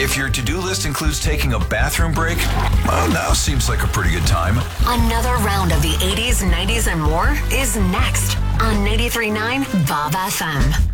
If your to-do list includes taking a bathroom break, well, now seems like a pretty good time. Another round of the 80s, 90s, and more is next on 93.9 Bob FM.